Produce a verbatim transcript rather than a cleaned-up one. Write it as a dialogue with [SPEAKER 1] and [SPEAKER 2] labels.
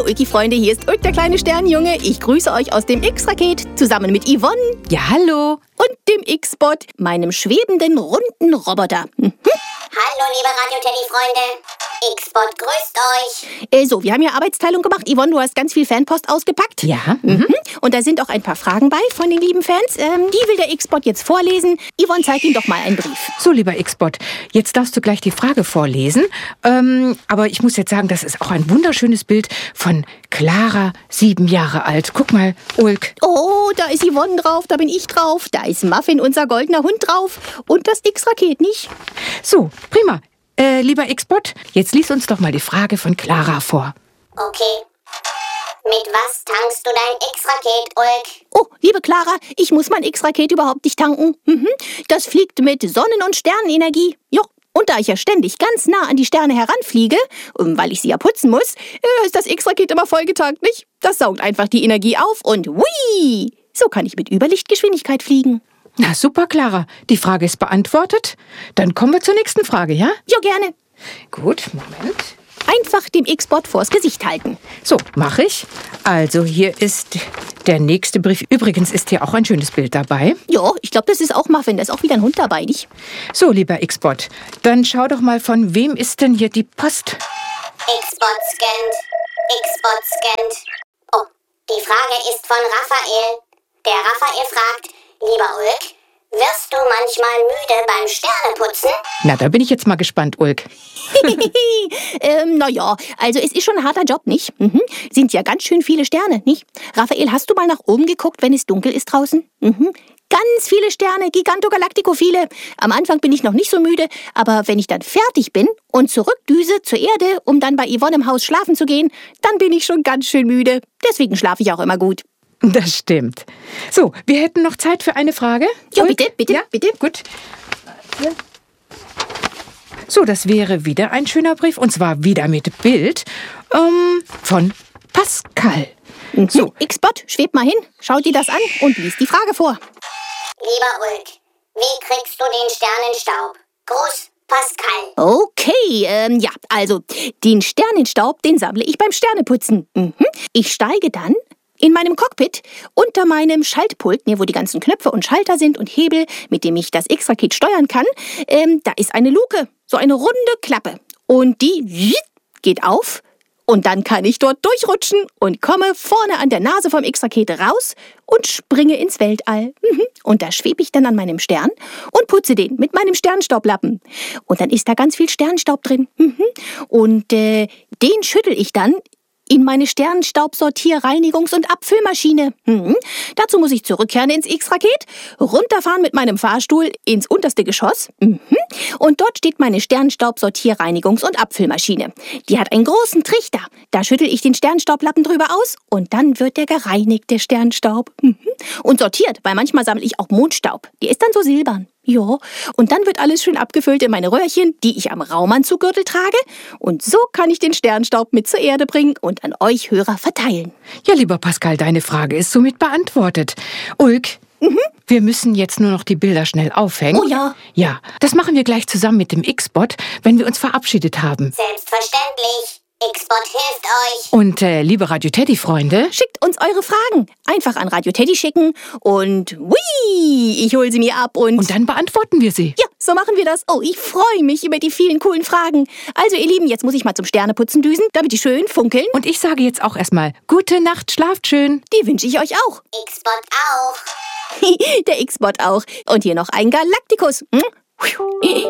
[SPEAKER 1] Ulki-Freunde, hier ist Ulk, der kleine Sternjunge. Ich grüße euch aus dem X-Raket, zusammen mit Yvonne.
[SPEAKER 2] Ja, hallo.
[SPEAKER 1] Und dem X-Bot, meinem schwebenden, runden Roboter. Mhm.
[SPEAKER 3] Hallo, liebe Radio-Teddy-Freunde. X-Bot grüßt euch.
[SPEAKER 1] Äh, so, wir haben ja Arbeitsteilung gemacht. Yvonne, du hast ganz viel Fanpost ausgepackt.
[SPEAKER 2] Ja.
[SPEAKER 1] Mhm. Und da sind auch ein paar Fragen bei von den lieben Fans. Ähm, die will der X-Bot jetzt vorlesen. Yvonne, zeig ihm doch mal einen Brief.
[SPEAKER 2] So, lieber X-Bot, jetzt darfst du gleich die Frage vorlesen. Ähm, aber ich muss jetzt sagen, das ist auch ein wunderschönes Bild von Clara, sieben Jahre alt. Guck mal, Ulk.
[SPEAKER 1] Oh, da ist Yvonne drauf, da bin ich drauf. Da ist Muffin, unser goldener Hund, drauf. Und das X-Raket nicht.
[SPEAKER 2] So, prima. Äh, lieber X-Bot, jetzt lies uns doch mal die Frage von Clara vor.
[SPEAKER 3] Okay. Mit was tankst du dein X-Raket, Ulk?
[SPEAKER 1] Oh, liebe Clara, ich muss mein X-Raket überhaupt nicht tanken. Mhm. Das fliegt mit Sonnen- und Sternenenergie. Jo. Und da ich ja ständig ganz nah an die Sterne heranfliege, weil ich sie ja putzen muss, ist das X-Raket immer vollgetankt, nicht? Das saugt einfach die Energie auf und hui! So kann ich mit Überlichtgeschwindigkeit fliegen.
[SPEAKER 2] Na super, Clara. Die Frage ist beantwortet. Dann kommen wir zur nächsten Frage, ja?
[SPEAKER 1] Jo, gerne.
[SPEAKER 2] Gut, Moment.
[SPEAKER 1] Einfach dem X-Bot vors Gesicht halten.
[SPEAKER 2] So, mache ich. Also hier ist der nächste Brief. Übrigens ist hier auch ein schönes Bild dabei.
[SPEAKER 1] Jo, ich glaube, das ist auch Muffin. Da ist auch wieder ein Hund dabei, nicht?
[SPEAKER 2] So, lieber X-Bot, dann schau doch mal, von wem ist denn hier die Post?
[SPEAKER 3] X-Bot scannt. X-Bot scannt. Oh, die Frage ist von Raphael. Der Raphael fragt, lieber Ulk, wirst du manchmal müde beim Sterneputzen?
[SPEAKER 2] Na, da bin ich jetzt mal gespannt, Ulk.
[SPEAKER 1] ähm, naja, also es ist schon ein harter Job, nicht? Mhm. Sind ja ganz schön viele Sterne, nicht? Raphael, hast du mal nach oben geguckt, wenn es dunkel ist draußen? Mhm. Ganz viele Sterne, Gigantogalactico viele. Am Anfang bin ich noch nicht so müde, aber wenn ich dann fertig bin und zurückdüse zur Erde, um dann bei Yvonne im Haus schlafen zu gehen, dann bin ich schon ganz schön müde. Deswegen schlafe ich auch immer gut.
[SPEAKER 2] Das stimmt. So, wir hätten noch Zeit für eine Frage.
[SPEAKER 1] Ja,
[SPEAKER 2] Ulk?
[SPEAKER 1] bitte, bitte,
[SPEAKER 2] ja?
[SPEAKER 1] bitte.
[SPEAKER 2] Gut. Ja. So, das wäre wieder ein schöner Brief, und zwar wieder mit Bild ähm, von Pascal.
[SPEAKER 1] Mhm. So, X-Bot, schweb mal hin, schau dir das an und lies die Frage vor.
[SPEAKER 3] Lieber Ulk, wie kriegst du den Sternenstaub? Gruß, Pascal.
[SPEAKER 1] Okay, ähm, ja, also, den Sternenstaub, den sammle ich beim Sterneputzen. Mhm. Ich steige dann in meinem Cockpit unter meinem Schaltpult, ne, wo die ganzen Knöpfe und Schalter sind und Hebel, mit dem ich das X-Raket steuern kann, ähm, da ist eine Luke, so eine runde Klappe. Und die geht auf und dann kann ich dort durchrutschen und komme vorne an der Nase vom X-Raket raus und springe ins Weltall. Mhm. Und da schwebe ich dann an meinem Stern und putze den mit meinem Sternstaublappen. Und dann ist da ganz viel Sternstaub drin. Mhm. Und äh, den schüttel ich dann in meine Sternenstaubsortier-, Reinigungs- und Abfüllmaschine. Hm. Dazu muss ich zurückkehren ins X-Raket, runterfahren mit meinem Fahrstuhl ins unterste Geschoss. Mhm. Und dort steht meine Sternenstaubsortier-, Reinigungs- und Abfüllmaschine. Die hat einen großen Trichter. Da schüttel ich den Sternstaublappen drüber aus und dann wird der gereinigt, der Sternstaub. Mhm. Und sortiert, weil manchmal sammle ich auch Mondstaub. Die ist dann so silbern. Ja, und dann wird alles schön abgefüllt in meine Röhrchen, die ich am Raumanzuggürtel trage. Und so kann ich den Sternstaub mit zur Erde bringen und an euch Hörer verteilen.
[SPEAKER 2] Ja, lieber Pascal, deine Frage ist somit beantwortet. Ulk, mhm. wir müssen jetzt nur noch die Bilder schnell aufhängen.
[SPEAKER 1] Oh ja.
[SPEAKER 2] Ja, das machen wir gleich zusammen mit dem X-Bot, wenn wir uns verabschiedet haben.
[SPEAKER 3] Selbstverständlich. X-Bot hilft euch.
[SPEAKER 2] Und äh, liebe Radio-Teddy-Freunde,
[SPEAKER 1] Schickt uns eure Fragen. Einfach an Radio Teddy schicken und hui, ich hole sie mir ab und...
[SPEAKER 2] und dann beantworten wir sie.
[SPEAKER 1] Ja, so machen wir das. Oh, ich freue mich über die vielen coolen Fragen. Also, ihr Lieben, jetzt muss ich mal zum Sterneputzen düsen, damit die schön funkeln.
[SPEAKER 2] Und ich sage jetzt auch erstmal, gute Nacht, schlaft schön.
[SPEAKER 1] Die wünsche ich euch auch.
[SPEAKER 3] X-Bot auch.
[SPEAKER 1] Der X-Bot auch. Und hier noch ein Galaktikus. Hm?